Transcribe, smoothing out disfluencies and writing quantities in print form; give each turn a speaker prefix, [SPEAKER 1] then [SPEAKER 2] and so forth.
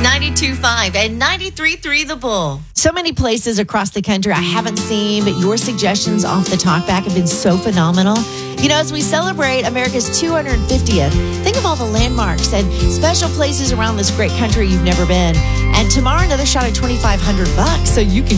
[SPEAKER 1] 92.5 and 93.3 The Bull.
[SPEAKER 2] So many places across the country I haven't seen, but your suggestions off the talkback have been so phenomenal. You know, as we celebrate America's 250th, think of all the landmarks and special places around this great country you've never been. And tomorrow, another shot at $2,500 so you can